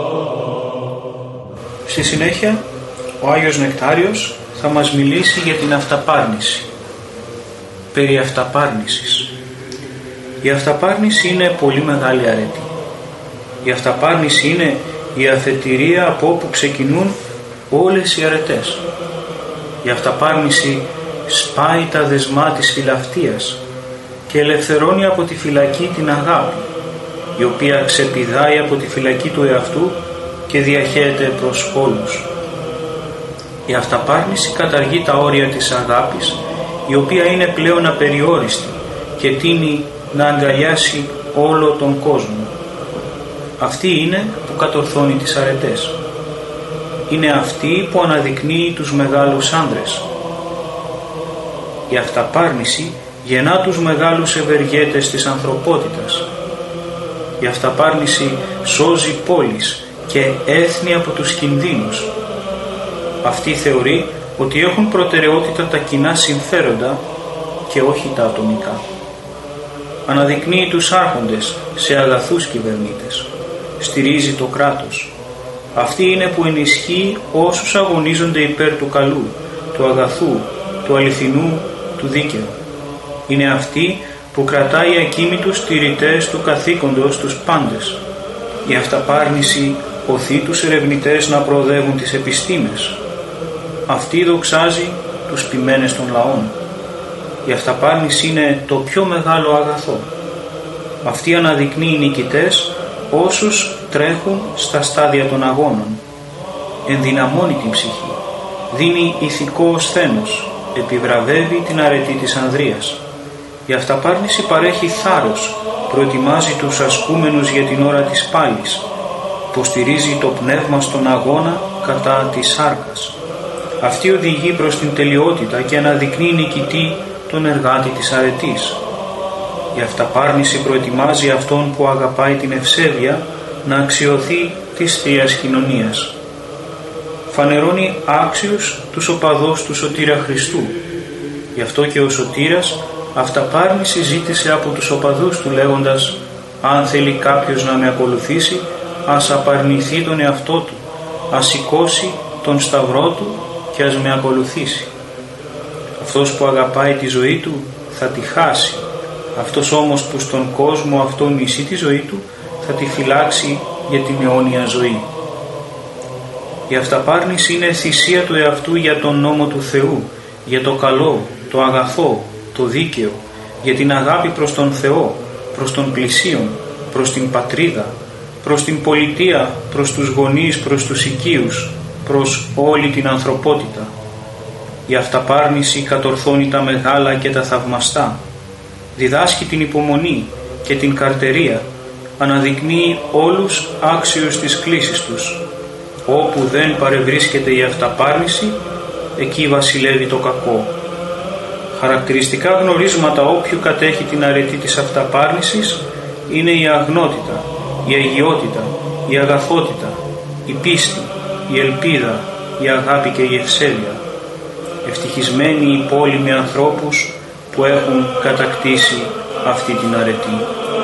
Στη συνέχεια, ο Άγιος Νεκτάριος θα μας μιλήσει για την αυταπάρνηση. Περί αυταπάρνησης. Η αυταπάρνηση είναι πολύ μεγάλη αρετή. Η αυταπάρνηση είναι η αφετηρία από όπου ξεκινούν όλες οι αρετές. Η αυταπάρνηση σπάει τα δεσμά της φιλαυτίας και ελευθερώνει από τη φυλακή την αγάπη, η οποία ξεπηδάει από τη φυλακή του εαυτού και διαχέεται προς όλους. Η αυταπάρνηση καταργεί τα όρια της αγάπης, η οποία είναι πλέον απεριόριστη και τείνει να αγκαλιάσει όλο τον κόσμο. Αυτή είναι που κατορθώνει τις αρετές. Είναι αυτή που αναδεικνύει τους μεγάλους άνδρες. Η αυταπάρνηση γεννά τους μεγάλους ευεργέτες της ανθρωπότητας. Η αυταπάρνηση σώζει πόλεις και έθνη από τους κινδύνους. Αυτή θεωρεί ότι έχουν προτεραιότητα τα κοινά συμφέροντα και όχι τα ατομικά. Αναδεικνύει τους άρχοντες σε αγαθούς κυβερνήτες. Στηρίζει το κράτος. Αυτή είναι που ενισχύει όσους αγωνίζονται υπέρ του καλού, του αγαθού, του αληθινού, του δίκαιου. Είναι αυτή που κρατάει ακίμητους τηρητές του καθήκοντος τους πάντες. Η αυταπάρνηση οθεί τους ερευνητές να προοδεύουν τις επιστήμες. Αυτή δοξάζει τους ποιμένες των λαών. Η αυταπάρνηση είναι το πιο μεγάλο αγαθό. Αυτή αναδεικνύει νικητές όσους τρέχουν στα στάδια των αγώνων. Ενδυναμώνει την ψυχή, δίνει ηθικό σθένος, επιβραβεύει την αρετή της ανδρείας. Η αυταπάρνηση παρέχει θάρρος, προετοιμάζει τους ασκούμενους για την ώρα της πάλης, υποστηρίζει το πνεύμα στον αγώνα κατά της σάρκας. Αυτή οδηγεί προς την τελειότητα και αναδεικνύει νικητή τον εργάτη της αρετής. Η αυταπάρνηση προετοιμάζει αυτόν που αγαπάει την ευσέβεια να αξιωθεί της Θείας Κοινωνίας. Φανερώνει άξιους τους οπαδούς του Σωτήρα Χριστού. Γι' αυτό και ο Σωτήρας αυταπάρνηση ζήτησε από τους οπαδούς του λέγοντας «Αν θέλει κάποιος να με ακολουθήσει, ας απαρνηθεί τον εαυτό του, ας σηκώσει τον σταυρό του και ας με ακολουθήσει». Αυτός που αγαπάει τη ζωή του θα τη χάσει. Αυτός όμως που στον κόσμο αυτό μισεί τη ζωή του θα τη φυλάξει για την αιώνια ζωή. Η αυταπάρνηση είναι θυσία του εαυτού για τον νόμο του Θεού, για το καλό, το αγαθό, το δίκαιο, για την αγάπη προς τον Θεό, προς τον πλησίον, προς την πατρίδα, προς την πολιτεία, προς τους γονείς, προς τους οικείους, προς όλη την ανθρωπότητα. Η αυταπάρνηση κατορθώνει τα μεγάλα και τα θαυμαστά, διδάσκει την υπομονή και την καρτερία, αναδεικνύει όλους άξιους της κλίσης τους. Όπου δεν παρευρίσκεται η αυταπάρνηση, εκεί βασιλεύει το κακό. Χαρακτηριστικά γνωρίσματα όποιου κατέχει την αρετή της αυταπάρνησης είναι η αγνότητα, η αγιότητα, η αγαθότητα, η πίστη, η ελπίδα, η αγάπη και η ευσέβεια. Ευτυχισμένοι οι πόλοι με ανθρώπους που έχουν κατακτήσει αυτή την αρετή.